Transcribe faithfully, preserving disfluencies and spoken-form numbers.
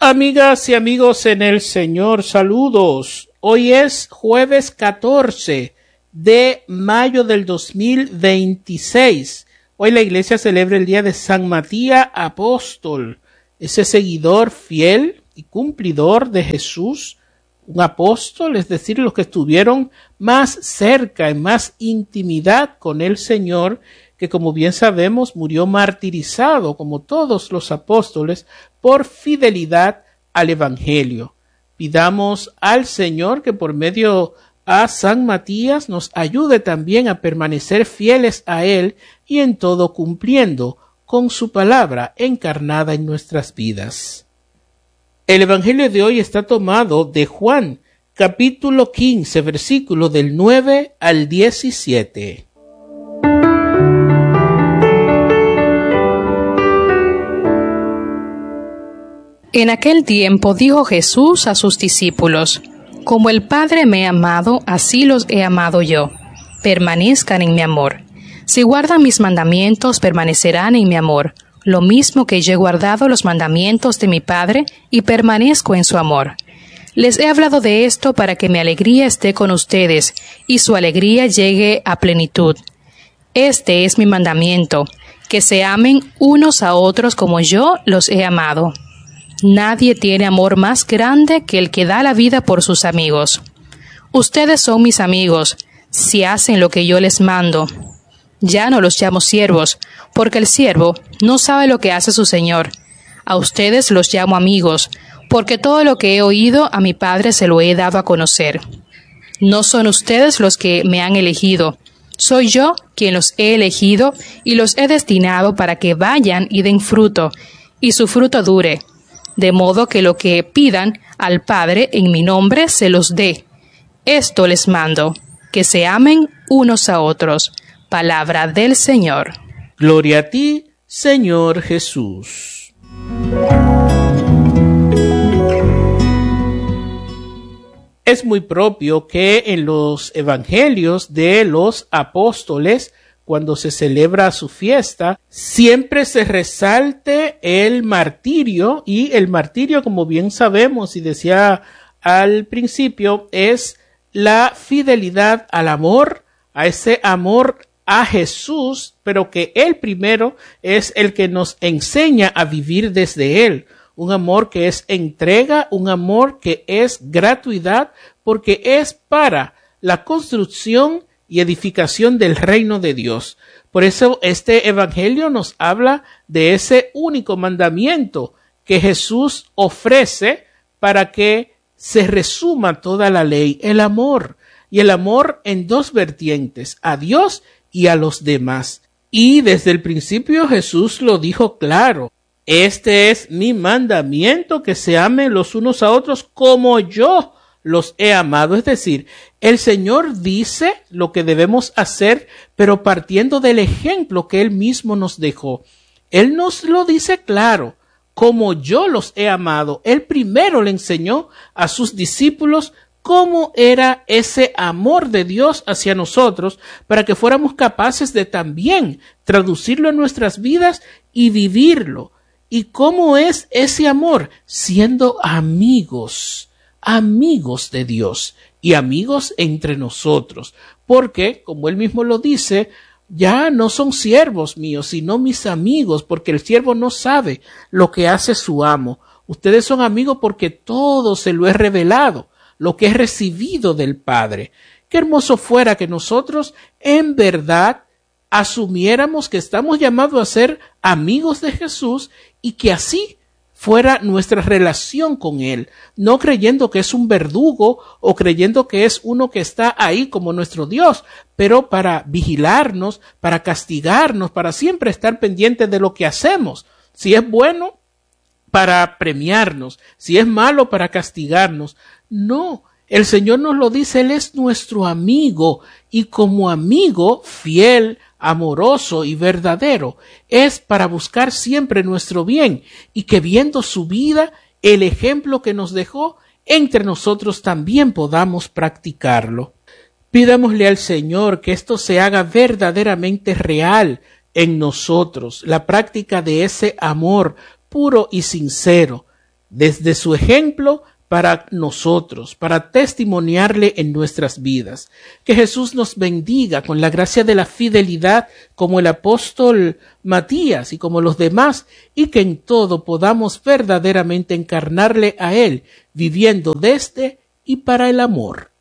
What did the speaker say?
Amigas y amigos en el Señor, saludos. Hoy es jueves catorce de mayo del dos mil veintiséis. Hoy la iglesia celebra el día de San Matías Apóstol, ese seguidor fiel y cumplidor de Jesús, un apóstol, es decir, los que estuvieron más cerca, en más intimidad con el Señor, que como bien sabemos murió martirizado como todos los apóstoles por fidelidad al Evangelio. Pidamos al Señor que por medio a San Matías nos ayude también a permanecer fieles a Él y en todo cumpliendo con su palabra encarnada en nuestras vidas. El Evangelio de hoy está tomado de Juan, capítulo quince, versículo del nueve al diecisiete. En aquel tiempo dijo Jesús a sus discípulos: Como el Padre me ha amado, así los he amado yo. Permanezcan en mi amor. Si guardan mis mandamientos, permanecerán en mi amor, lo mismo que yo he guardado los mandamientos de mi Padre y permanezco en su amor. Les he hablado de esto para que mi alegría esté con ustedes y su alegría llegue a plenitud. Este es mi mandamiento, que se amen unos a otros como yo los he amado. Nadie tiene amor más grande que el que da la vida por sus amigos. Ustedes son mis amigos, si hacen lo que yo les mando. Ya no los llamo siervos, porque el siervo no sabe lo que hace su señor. A ustedes los llamo amigos, porque todo lo que he oído a mi Padre se lo he dado a conocer. No son ustedes los que me han elegido, soy yo quien los he elegido y los he destinado para que vayan y den fruto, y su fruto dure, de modo que lo que pidan al Padre en mi nombre se los dé. Esto les mando, que se amen unos a otros. Palabra del Señor. Gloria a ti, Señor Jesús. Es muy propio que en los evangelios de los apóstoles, cuando se celebra su fiesta, siempre se resalte el martirio, y el martirio, como bien sabemos y decía al principio, es la fidelidad al amor, a ese amor a Jesús, pero que Él primero es el que nos enseña a vivir desde Él. Un amor que es entrega, un amor que es gratuidad, porque es para la construcción y edificación del reino de Dios. Por eso este evangelio nos habla de ese único mandamiento que Jesús ofrece para que se resuma toda la ley, el amor. Y el amor en dos vertientes, a Dios y a los demás. Y desde el principio Jesús lo dijo claro: este es mi mandamiento, que se amen los unos a otros como yo los he amado. Es decir, el Señor dice lo que debemos hacer, pero partiendo del ejemplo que Él mismo nos dejó. Él nos lo dice claro: como yo los he amado. Él primero le enseñó a sus discípulos cómo era ese amor de Dios hacia nosotros, para que fuéramos capaces de también traducirlo en nuestras vidas y vivirlo. ¿Y cómo es ese amor? Siendo amigos, amigos de Dios y amigos entre nosotros. Porque, como Él mismo lo dice, ya no son siervos míos, sino mis amigos, porque el siervo no sabe lo que hace su amo. Ustedes son amigos porque todo se lo he revelado, lo que he recibido del Padre. Qué hermoso fuera que nosotros en verdad asumiéramos que estamos llamados a ser amigos de Jesús y que así fuera nuestra relación con Él, no creyendo que es un verdugo o creyendo que es uno que está ahí como nuestro Dios, pero para vigilarnos, para castigarnos, para siempre estar pendientes de lo que hacemos. Si es bueno, para premiarnos; si es malo, para castigarnos. No, el Señor nos lo dice, Él es nuestro amigo, y como amigo fiel, amoroso y verdadero, es para buscar siempre nuestro bien, y que viendo su vida, el ejemplo que nos dejó, entre nosotros también podamos practicarlo. Pidámosle al Señor que esto se haga verdaderamente real en nosotros, la práctica de ese amor puro y sincero, desde su ejemplo para nosotros, para testimoniarle en nuestras vidas. Que Jesús nos bendiga con la gracia de la fidelidad como el apóstol Matías y como los demás, y que en todo podamos verdaderamente encarnarle a Él, viviendo desde y para el amor.